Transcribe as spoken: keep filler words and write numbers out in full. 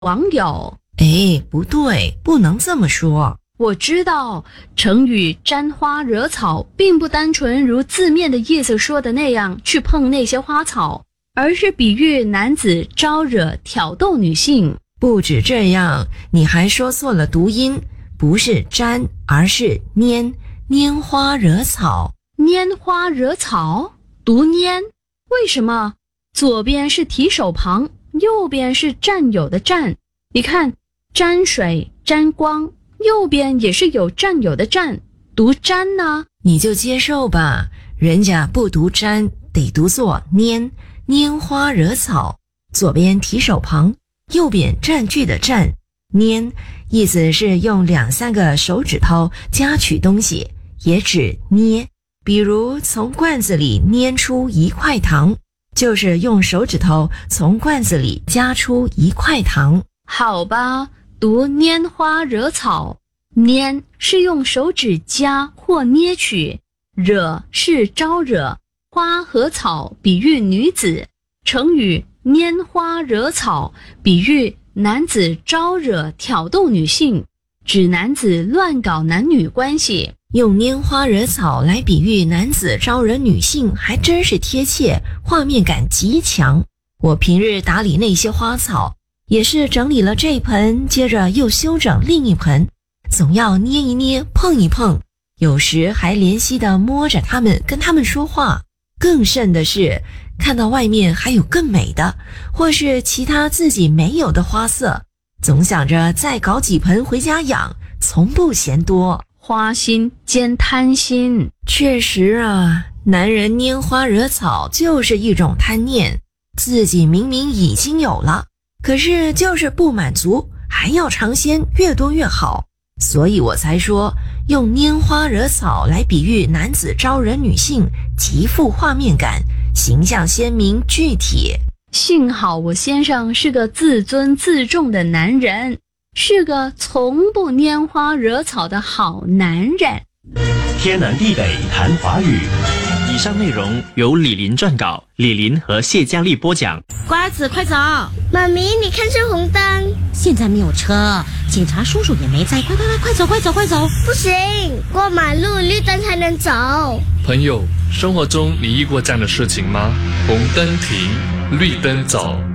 网友。 哎，不对，不能这么说。 我知道成语沾花惹草并不单纯如字面的意思说的那样去碰那些花草，而是比喻男子招惹挑逗女性。 不止这样，你还说错了读音，不是沾，而是拈，拈花惹草。 拈花惹草，读拈，为什么？左边是提手旁，右边是占有的占。你看，沾水、沾光，右边也是有占有的占，读沾呢？ 你就接受吧，人家不读沾，得读作拈，拈花惹草。左边提手旁，右边占据的占。拈意思是用两三个手指头夹取东西，也指捏。比如从罐子里捏出一块糖，就是用手指头从罐子里夹出一块糖。 好吧，读拈花惹草，拈是用手指夹或捏取，惹是招惹，花和草比喻女子。成语拈花惹草比喻男子招惹挑逗女性，指男子乱搞男女关系。 用拈花惹草来比喻男子招惹女性还真是贴切，画面感极强。我平日打理那些花草，也是整理了这盆，接着又修整另一盆，总要捏一捏，碰一碰，有时还怜惜地摸着它们，跟它们说话。更甚的是，看到外面还有更美的，或是其他自己没有的花色，总想着再搞几盆回家养，从不嫌多。 花心兼贪心。 确实啊，男人拈花惹草就是一种贪念，自己明明已经有了，可是就是不满足，还要尝鲜，越多越好。所以我才说，用拈花惹草来比喻男子招惹女性，极富画面感，形象鲜明具体。 幸好我先生是个自尊自重的男人，是个从不拈花惹草的好男人。 天南地北谈华语。以上内容由李林撰稿，李林和谢佳丽播讲。 瓜子，快走！ 妈咪，你看这红灯， 现在没有车，警察叔叔也没在，快快快，快走，快走，快走！ 不行，过马路绿灯才能走。 朋友，生活中你遇过这样的事情吗？红灯停，绿灯走。